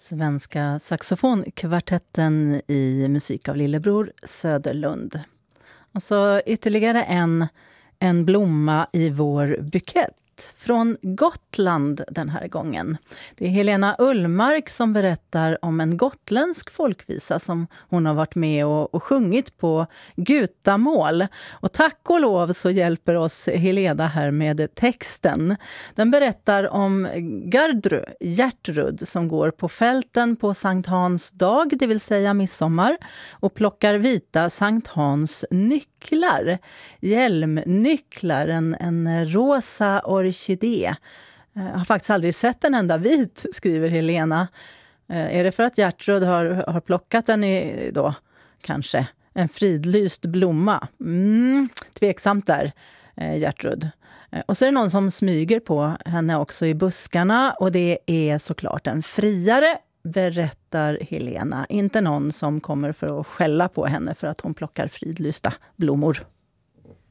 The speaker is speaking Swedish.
Svenska saxofonkvartetten i musik av Lillebror Söderlund. Och så ytterligare en blomma i vår bukett från Gotland den här gången. Det är Helena Ullmark som berättar om en gotländsk folkvisa som hon har varit med och sjungit på gutamål. Och tack och lov så hjälper oss Helena här med texten. Den berättar om Gertrud som går på fälten på Sankt Hans dag, det vill säga midsommar, och plockar vita Sankt Hans nycklar. Hjälmnycklar, en rosa orkidé. Jag har faktiskt aldrig sett en enda vit, skriver Helena. Är det för att Gertrud har plockat den i då kanske en fridlyst blomma? Tveksamt där, Gertrud. Och så är det någon som smyger på henne också i buskarna, och det är såklart en friare, berättar Helena. Inte någon som kommer för att skälla på henne för att hon plockar fridlysta blommor.